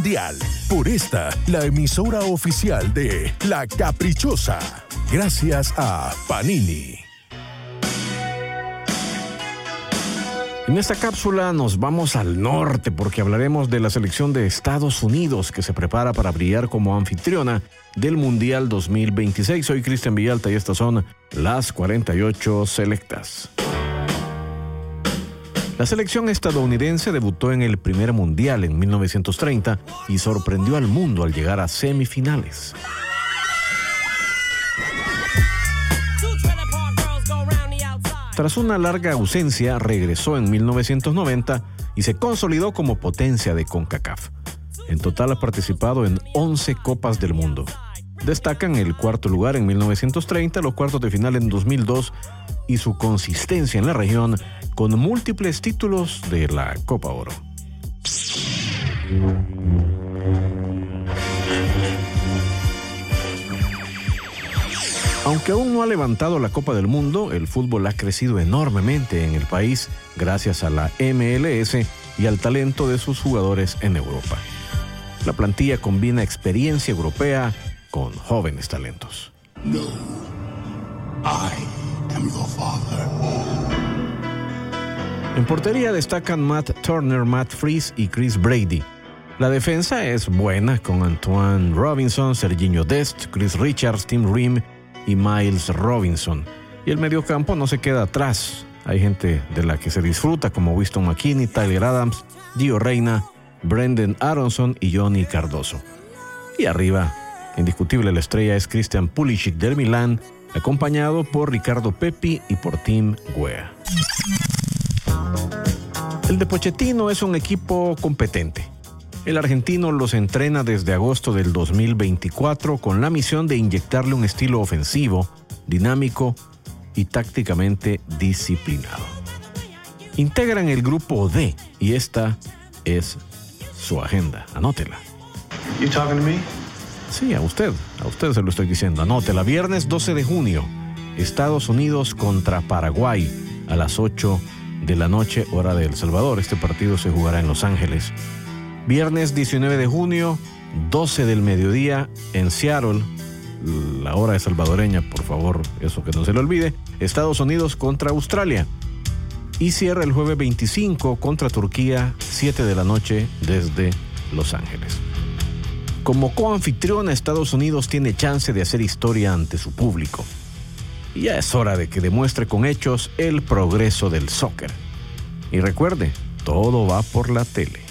Mundial, por esta, la emisora oficial de La Caprichosa. Gracias a Panini. En esta cápsula nos vamos al norte porque hablaremos de la selección de Estados Unidos que se prepara para brillar como anfitriona del Mundial 2026. Soy Cristian Villalta y estas son las 48 selectas. La selección estadounidense debutó en el primer Mundial en 1930 y sorprendió al mundo al llegar a semifinales. Tras una larga ausencia, regresó en 1990 y se consolidó como potencia de CONCACAF. En total ha participado en 11 Copas del Mundo. Destacan el cuarto lugar en 1930, los cuartos de final en 2002 y su consistencia en la región con múltiples títulos de la Copa Oro. Aunque aún no ha levantado la Copa del Mundo, el fútbol ha crecido enormemente en el país gracias a la MLS y al talento de sus jugadores en Europa. La plantilla combina experiencia europea con jóvenes talentos. No, I am your father. En portería destacan Matt Turner, Matt Freese y Chris Brady. La defensa es buena con Antoine Robinson, Serginho Dest, Chris Richards, Tim Ream y Miles Robinson. Y el mediocampo no se queda atrás. Hay gente de la que se disfruta como Winston McKennie, Tyler Adams, Gio Reyna, Brendan Aronson y Johnny Cardoso. Y arriba, indiscutible la estrella es Christian Pulisic del Milán, acompañado por Ricardo Pepi y por Tim Weah. El de Pochettino es un equipo competente. El argentino los entrena desde agosto del 2024 con la misión de inyectarle un estilo ofensivo, dinámico y tácticamente disciplinado. Integran el grupo D y esta es su agenda. Anótela. You talking to me? Sí, a usted se lo estoy diciendo. Anótela. Viernes 12 de junio, Estados Unidos contra Paraguay a las 8 de la noche, hora de El Salvador. Este partido se jugará en Los Ángeles. Viernes 19 de junio, 12 del mediodía, en Seattle, la hora es salvadoreña, por favor, eso que no se le olvide, Estados Unidos contra Australia. Y cierra el jueves 25 contra Turquía, 7 de la noche desde Los Ángeles. Como coanfitriona, Estados Unidos tiene chance de hacer historia ante su público. Y ya es hora de que demuestre con hechos el progreso del soccer. Y recuerde, todo va por la tele.